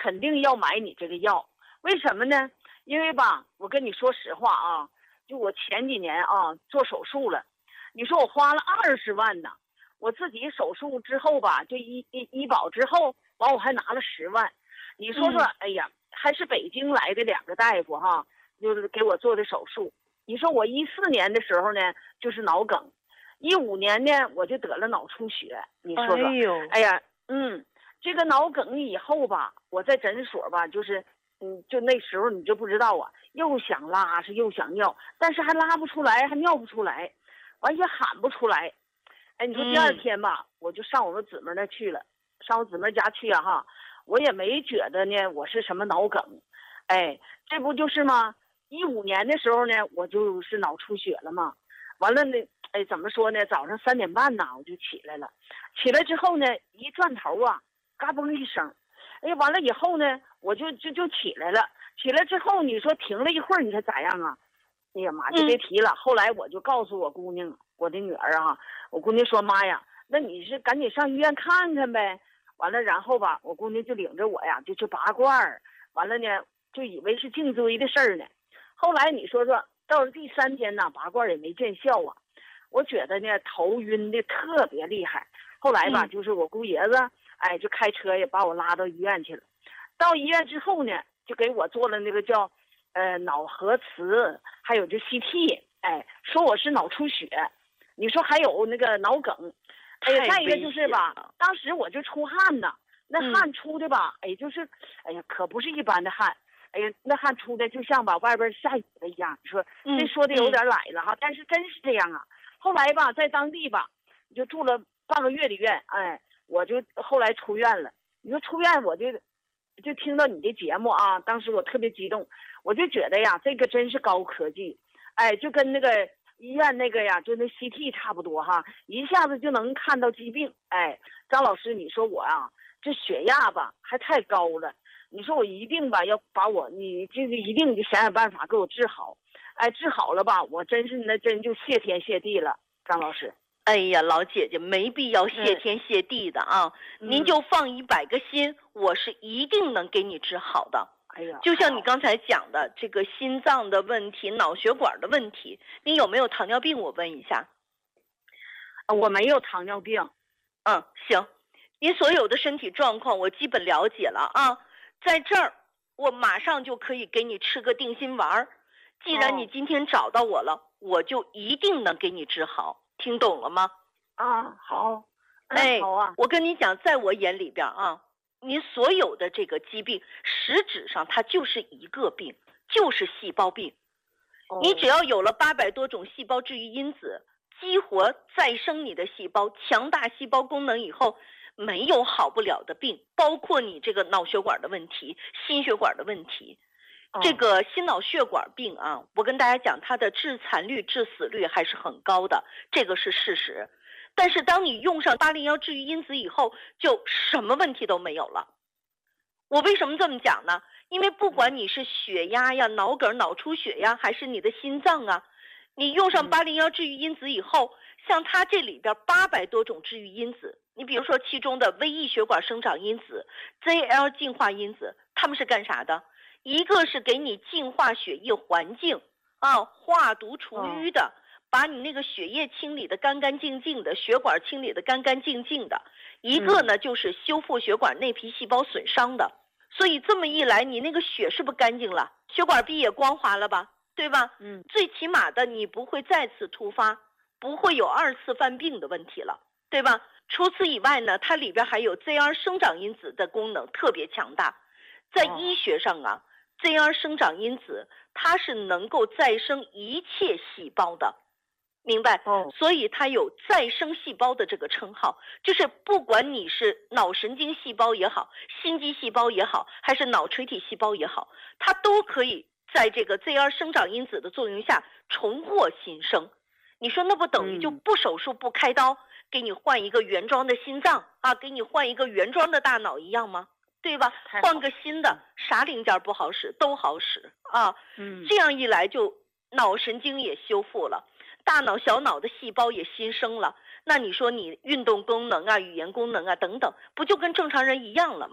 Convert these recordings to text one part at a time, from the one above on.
肯定要买你这个药。为什么呢？因为吧，我跟你说实话啊，就我前几年啊做手术了，你说我花了20万呢。我自己手术之后吧，就医保之后，完我还拿了10万。你说说，哎呀，还是北京来的2个大夫哈，就是给我做的手术。你说我14年的时候呢，就是脑梗，15年呢我就得了脑出血。你说说，哎呀，这个脑梗以后吧，我在诊所吧，就是就那时候你就不知道啊，又想拉是又想尿，但是还拉不出来，还尿不出来，完全喊不出来。哎，你说第2天吧，我就上我们姊妹那去了，上我姊妹家去啊哈，我也没觉得呢我是什么脑梗，哎，这不就是吗？15年的时候呢，我就是脑出血了嘛，完了呢，哎，怎么说呢？早上3点半呢，我就起来了，起来之后呢，一转头啊，嘎嘣一声，哎，完了以后呢，我就起来了，起来之后你说停了一会儿，你说咋样啊？哎呀妈，就别提了。后来我就告诉我姑娘，我的女儿啊，我姑娘说妈呀，那你是赶紧上医院看看呗。完了，然后吧，我姑娘就领着我呀，就去拔罐儿。完了呢，就以为是颈椎的事儿呢。后来你说说，到了第3天呢，拔罐也没见效啊。我觉得呢，头晕的特别厉害。后来吧，就是我姑爷子，哎，就开车也把我拉到医院去了。到医院之后呢，就给我做了那个叫脑核磁，还有这 CT， 哎，说我是脑出血。你说还有那个脑梗。哎呀，再一个就是吧，当时我就出汗呢，那汗出的吧，哎，就是，哎呀，可不是一般的汗，哎呀，那汗出的就像把外边下雨了一样。你说这说的有点懒了哈，但是真是这样啊。后来吧，在当地吧，就住了半个月的院，哎，我就后来出院了。你说出院，我就听到你的节目啊，当时我特别激动，我就觉得呀，这个真是高科技，哎，就跟那个医院那个呀，就那 CT 差不多哈，一下子就能看到疾病。哎，张老师，你说我啊，这血压吧还太高了，你说我一定吧要把你这个一定就想办法给我治好。哎，治好了吧，我真是那真就谢天谢地了，张老师。 哎呀，老姐姐没必要谢天谢地的啊，您就放100个心，我是一定能给你治好的。 哎呀， 就像你刚才讲的这个心脏的问题、脑血管的问题，你有没有糖尿病？我问一下。 我没有糖尿病。 行，您所有的身体状况我基本了解了啊，在这儿我马上就可以给你吃个定心丸。既然你今天找到我了，我就一定能给你治好，听懂了吗？ 好。 哎， 好啊。 我跟你讲，在我眼里边啊，您所有的这个疾病，实质上它就是一个病，就是细胞病。你只要有了800多种细胞治愈因子，激活再生你的细胞，强大细胞功能以后，没有好不了的病，包括你这个脑血管的问题、心血管的问题。这个心脑血管病啊，我跟大家讲，它的致残率、致死率还是很高的，这个是事实。但是当你用上801治愈因子以后，就什么问题都没有了。我为什么这么讲呢？因为不管你是血压呀、脑梗、脑出血呀，还是你的心脏啊，你用上801治愈因子以后，像它这里边800多种治愈因子，你比如说其中的微异血管生长因子、ZL 净化因子，它们是干啥的？一个是给你净化血液环境啊，化毒除瘀的，把你那个血液清理的干干净净的，血管清理的干干净净的。一个呢就是修复血管内皮细胞损伤的。所以这么一来，你那个血是不是干净了？血管壁也光滑了吧，对吧？最起码的你不会再次突发，不会有2次犯病的问题了，对吧？除此以外呢，它里边还有 ZR 生长因子的功能特别强大。在医学上啊，ZR 生长因子它是能够再生一切细胞的，明白？所以它有再生细胞的这个称号，就是不管你是脑神经细胞也好，心肌细胞也好，还是脑垂体细胞也好，它都可以在这个 ZR 生长因子的作用下重获新生。你说那不等于就不手术不开刀，给你换一个原装的心脏啊，给你换一个原装的大脑一样吗？对吧？换个新的，啥零件不好使都好使啊。这样一来就脑神经也修复了，大脑小脑的细胞也新生了，那你说你运动功能啊、语言功能啊等等，不就跟正常人一样了吗？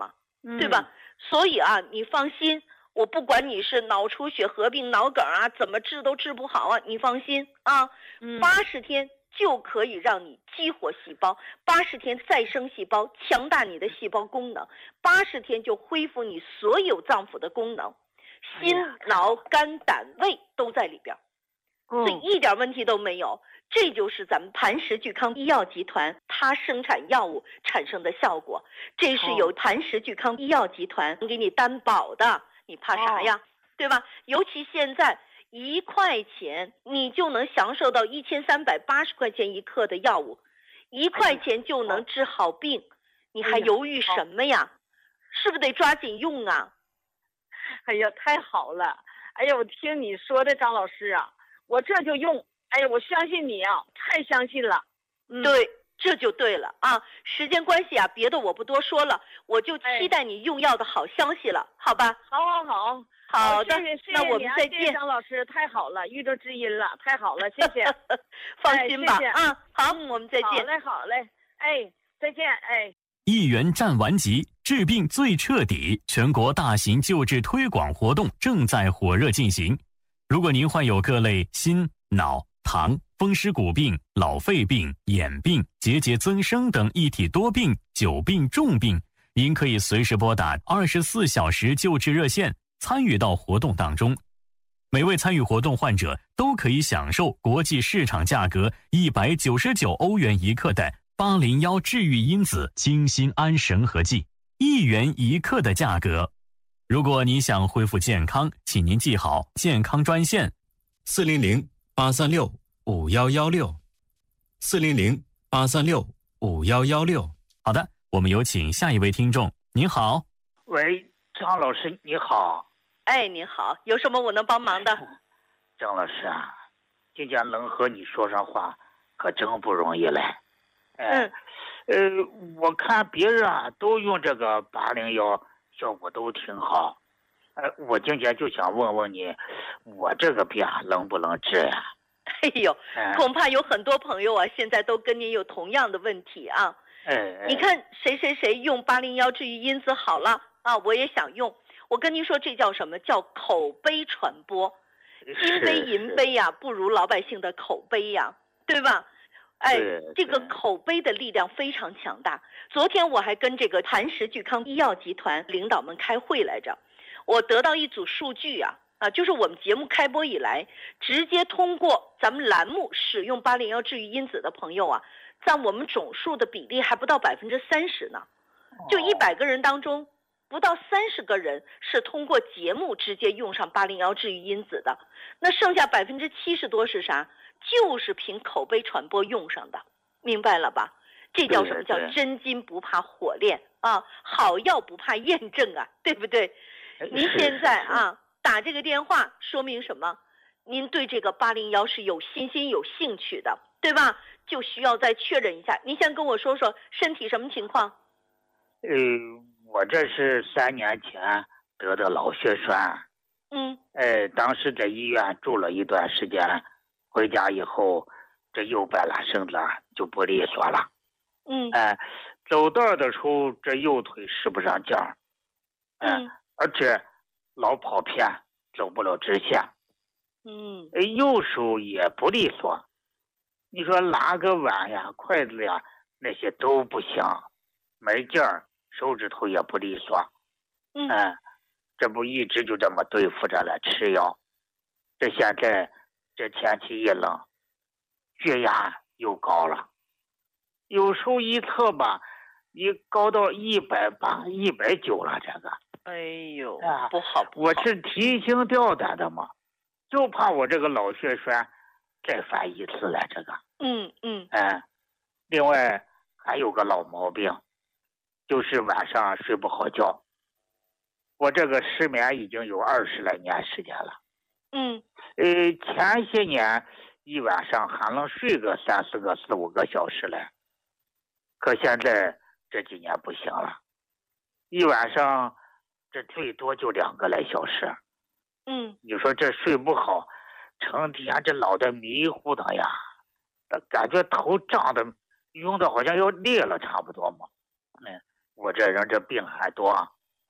对吧？所以啊，你放心，我不管你是脑出血合并脑梗啊，怎么治都治不好啊，你放心啊，80天就可以让你激活细胞，80天再生细胞，强大你的细胞功能，80天就恢复你所有脏腑的功能，心、脑、肝、胆、胃都在里边，所以一点问题都没有。这就是咱们磐石聚康医药集团它生产药物产生的效果，这是由磐石聚康医药集团给你担保的，你怕啥呀？对吧？尤其现在1块钱你就能享受到1380块钱一克的药物，1块钱就能治好病，你还犹豫什么呀？是不是得抓紧用啊？ 哎呀，太好了！哎呀，我听你说的，张老师啊，我这就用。哎呀，我相信你啊，太相信了。 对，这就对了啊。时间关系啊，别的我不多说了，我就期待你用药的好消息了，好吧？好的， 谢谢那我们再见。 谢谢张老师，太好了，遇到知音了，太好了，谢谢。 放心吧， 谢谢好，我们再见。 好嘞，哎，再见，哎。 一元战完级，治病最彻底，全国大型救治推广活动正在火热进行。如果您患有各类心、脑、糖、风湿骨病、老肺病、眼病、结节增生等一体多病、久病重病，您可以随时拨打24小时救治热线，参与到活动当中。每位参与活动患者都可以享受国际市场价格199欧元一克的801治愈因子精心安神和剂，1元一克的价格。如果你想恢复健康，请您记好健康专线400-836-5116，400-836-5116。好的，我们有请下一位听众。您好。 喂，张老师你好。 哎，您好，有什么我能帮忙的？ 张老师啊，今天能和你说上话可真不容易嘞。我看别人啊都用这个801，效果都挺好。我今天就想问问你，我这个病能不能治呀？ 哎呦，恐怕有很多朋友啊，现在都跟您有同样的问题啊。你看谁用801治愈因子好了啊，我也想用。我跟您说，这叫什么？叫口碑传播。金碑银碑呀，不如老百姓的口碑呀，对吧？哎，这个口碑的力量非常强大。昨天我还跟这个磐石聚康医药集团领导们开会来着，我得到一组数据啊，就是我们节目开播以来，直接通过咱们栏目使用801治愈因子的朋友啊，占我们总数的比例还不到30%呢。就100个人当中，不到30个人是通过节目直接用上801治愈因子的，那剩下70%多是啥？就是凭口碑传播用上的，明白了吧？这叫什么？叫真金不怕火炼啊，好药不怕验证啊，对不对？您现在啊打这个电话，说明什么？您对这个801是有信心、有兴趣的，对吧？就需要再确认一下。您先跟我说说身体什么情况？ 我这是3年前得的脑血栓。当时在医院住了一段时间。回家以后，这右半拉身子就不利索了。走道的时候，这右腿使不上劲儿。而且老跑偏，走不了直线。右手也不利索。你说拿个碗呀、筷子呀，那些都不行，没劲儿，手指头也不利索。这不一直就这么对付着了，吃药。这现在。这天气一冷，血压又高了，有时候一测吧，也高到180、190了。这个， 哎呦，不好！ 我是提心吊胆的嘛，就怕我这个脑血栓再犯一次了。这个，另外还有个老毛病，就是晚上睡不好觉。我这个失眠已经有20来年时间了。前些年一晚上还能睡个3、4个、4、5个小时嘞，可现在这几年不行了，一晚上这最多就2个来小时。你说这睡不好，成天这脑袋迷糊的呀，感觉头胀的晕的好像要裂了差不多嘛。我这人这病还多，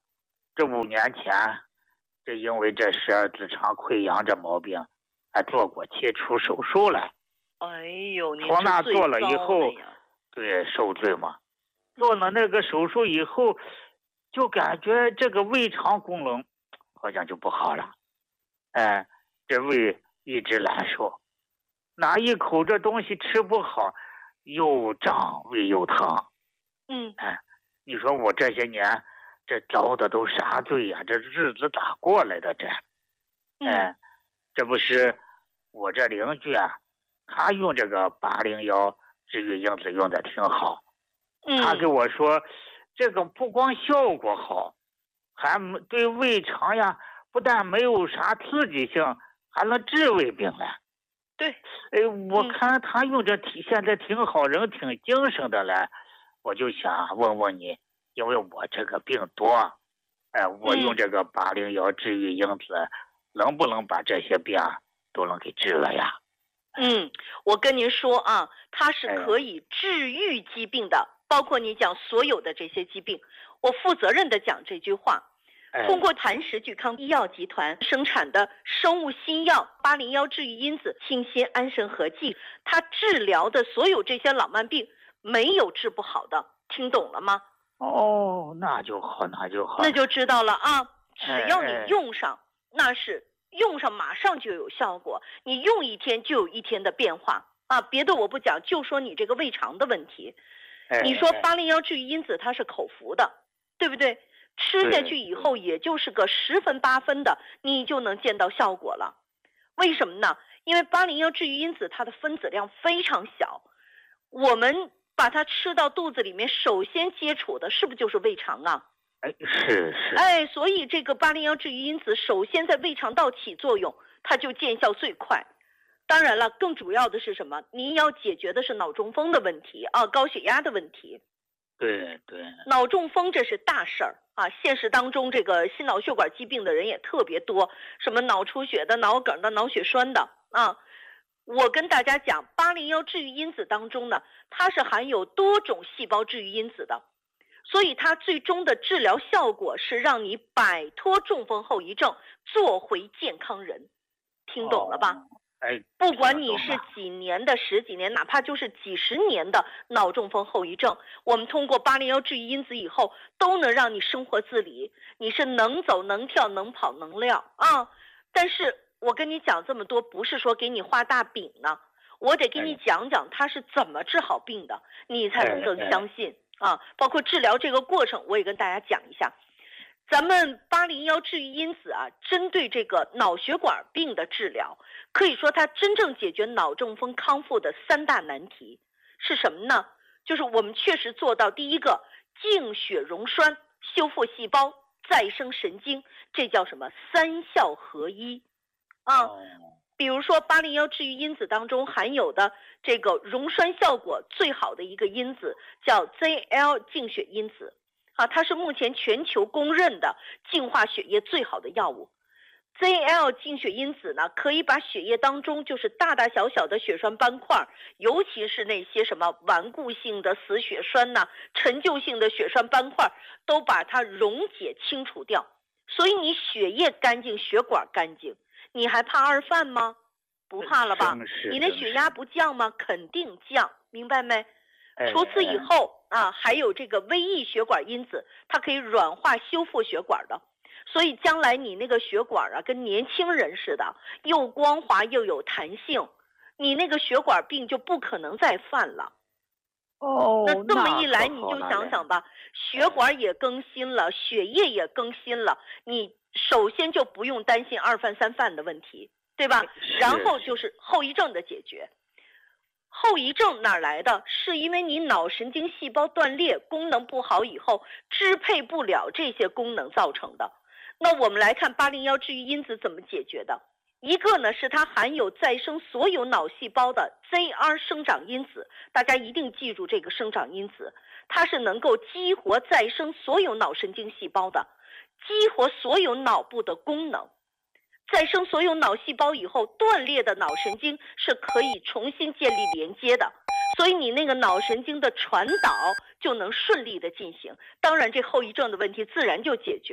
这5年前，这因为这十二指肠溃疡这毛病，还做过切除手术了。 哎呦， 从那做了以后，对，受罪嘛。做了那个手术以后，就感觉这个胃肠功能好像就不好了。哎，这胃一直难受，哪一口这东西吃不好，又胀胃又疼。哎，你说我这些年这遭的都啥罪呀？这日子咋过来的这？哎，这不是我这邻居啊，他用这个801治愈因子用的挺好。他跟我说，这个不光效果好，还对胃肠呀，不但没有啥刺激性，还能治胃病呢。 对， 哎，我看他用这现在挺好，人挺精神的嘞。我就想问问你，因为我这个病多，哎，我用这个801治愈因子，能不能把这些病都能给治了呀？ 我跟您说啊，它是可以治愈疾病的，包括你讲所有的这些疾病。我负责任的讲这句话，通过磐石聚康医药集团生产的生物新药801治愈因子清心安神合剂，它治疗的所有这些老慢病没有治不好的，听懂了吗？ 哦，那就好，那就好， 那就知道了啊。只要你用上，那是用上马上就有效果，你用1天就有1天的变化啊。别的我不讲，就说你这个胃肠的问题。你说801治愈因子它是口服的，对不对？吃下去以后也就是个10分8分的，你就能见到效果了。为什么呢？因为801治愈因子它的分子量非常小，我们把它吃到肚子里面，首先接触的是不是就是胃肠啊？ 是。 所以这个801治愈因子首先在胃肠道起作用，它就见效最快。当然了，更主要的是什么？您要解决的是脑中风的问题啊，高血压的问题。 对， 脑中风这是大事儿啊！现实当中，这个心脑血管疾病的人也特别多，什么脑出血的、脑梗的、脑血栓的啊。我跟大家讲，801治愈因子当中呢，它是含有多种细胞治愈因子的，所以它最终的治疗效果是让你摆脱中风后遗症，做回健康人。听懂了吧？不管你是几年的、10几年，哪怕就是几十年的脑中风后遗症，我们通过801治愈因子以后，都能让你生活自理，你是能走能跳能跑能撂啊。但是我跟你讲这么多，不是说给你画大饼呢，我得给你讲讲它是怎么治好病的，你才能更相信啊。包括治疗这个过程，我也跟大家讲一下。咱们801治愈因子啊，针对这个脑血管病的治疗，可以说它真正解决脑中风康复的3大难题是什么呢？就是我们确实做到第一个，净血溶栓、修复细胞、再生神经，这叫什么？3效合一啊。比如说801治愈因子当中含有的这个溶栓效果最好的一个因子叫 ZL 净血因子。它是目前全球公认的净化血液最好的药物。ZL 净血因子呢，可以把血液当中就是大大小小的血栓斑块，尤其是那些什么顽固性的死血栓呐、陈旧性的血栓斑块，都把它溶解清除掉。所以你血液干净，血管干净，你还怕二犯吗？不怕了吧？你的血压不降吗？肯定降，明白没？除此以后还有这个微异血管因子，它可以软化修复血管的，所以将来你那个血管跟年轻人似的，又光滑又有弹性，你那个血管病就不可能再犯了。那这么一来，你就想想吧，血管也更新了，血液也更新了，你首先就不用担心二犯三犯的问题，对吧？然后就是后遗症的解决。后遗症哪来的？是因为你脑神经细胞断裂，功能不好以后支配不了这些功能造成的。那我们来看801治愈因子怎么解决的。一个呢是它含有再生所有脑细胞的 ZR 生长因子，大家一定记住这个生长因子，它是能够激活再生所有脑神经细胞的，激活所有脑部的功能。再生所有脑细胞以后，断裂的脑神经是可以重新建立连接的，所以你那个脑神经的传导就能顺利的进行。当然这后遗症的问题自然就解决了。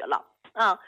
啊，